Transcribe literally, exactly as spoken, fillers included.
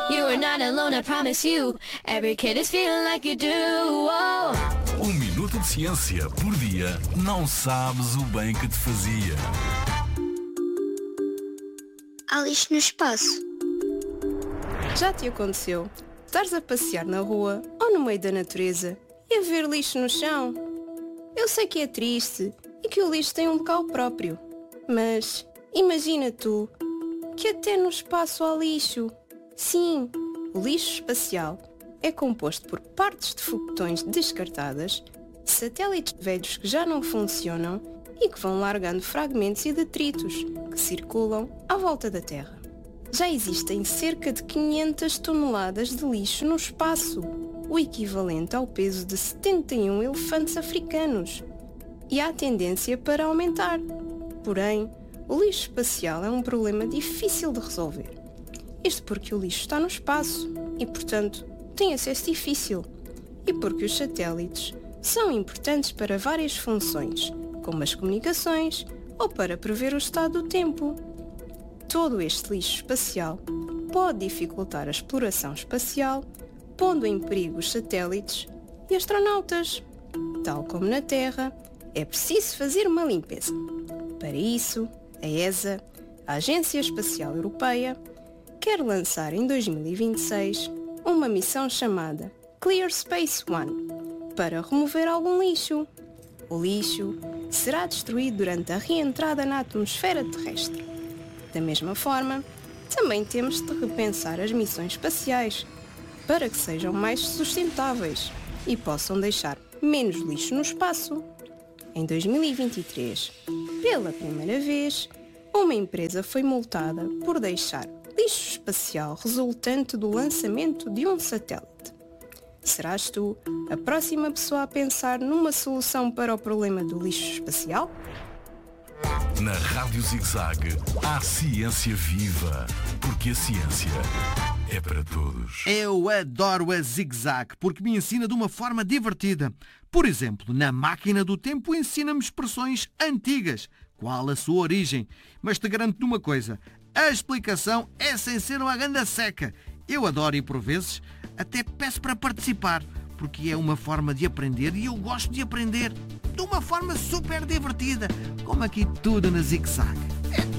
You are not alone, I promise you. Every kid is feeling like you do. Oh. Um minuto de ciência por dia não sabes o bem que te fazia. Há lixo no espaço. Já te aconteceu estares a passear na rua ou no meio da natureza e a ver lixo no chão? Eu sei que é triste e que o lixo tem um local próprio, mas imagina tu que até no espaço há lixo. Sim, o lixo espacial é composto por partes de foguetões descartadas, satélites velhos que já não funcionam e que vão largando fragmentos e detritos que circulam à volta da Terra. Já existem cerca de quinhentas toneladas de lixo no espaço, o equivalente ao peso de setenta e um elefantes africanos. E há tendência para aumentar. Porém, o lixo espacial é um problema difícil de resolver. Isto porque o lixo está no espaço e, portanto, tem acesso difícil. E porque os satélites são importantes para várias funções, como as comunicações ou para prever o estado do tempo. Todo este lixo espacial pode dificultar a exploração espacial, pondo em perigo os satélites e astronautas. Tal como na Terra, é preciso fazer uma limpeza. Para isso, a E S A, a Agência Espacial Europeia, quer lançar em dois mil e vinte e seis uma missão chamada Clear Space One para remover algum lixo. O lixo será destruído durante a reentrada na atmosfera terrestre. Da mesma forma, também temos de repensar as missões espaciais para que sejam mais sustentáveis e possam deixar menos lixo no espaço. Em dois mil e vinte e três, pela primeira vez, uma empresa foi multada por deixar lixo espacial resultante do lançamento de um satélite. Serás tu a próxima pessoa a pensar numa solução para o problema do lixo espacial? Na Rádio Zig-Zag há ciência viva, porque a ciência é para todos. Eu adoro a Zig-Zag porque me ensina de uma forma divertida. Por exemplo, na Máquina do Tempo ensina-me expressões antigas. Qual a sua origem? Mas te garanto uma coisa, a explicação é sem ser uma ganda seca. Eu adoro e por vezes até peço para participar, porque é uma forma de aprender e eu gosto de aprender de uma forma super divertida, como aqui tudo na Zig-Zag. É